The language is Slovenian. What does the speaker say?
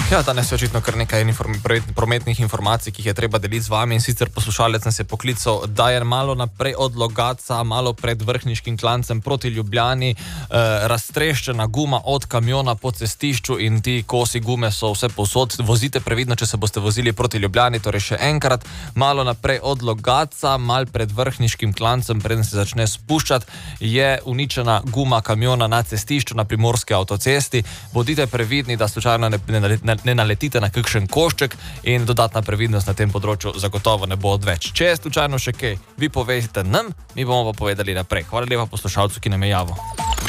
Ja, danes je očitno kar nekaj prometnih informacij, ki jih je treba deliti z vami, in sicer poslušalec nas je poklical, da je malo naprej od Logatca, malo pred Vrhniškim klancem proti Ljubljani, raztreščena guma od kamiona po cestišču in ti kosi gume so vse povsod. Vozite previdno, če se boste vozili proti Ljubljani, torej še enkrat, malo naprej od Logatca, malo pred Vrhniškim klancem, preden se začne spuščati, je uničena guma kamiona na cestišču na Primorski avtocesti. Bodite previdni, da slučajno ne naletite na kakšen košček, in dodatna previdnost na tem področju zagotovo ne bo odveč. Če je slučajno še kaj, vi povejte nam, mi bomo pa povedali naprej. Hvala lepa poslušalcu, ki nam je javil.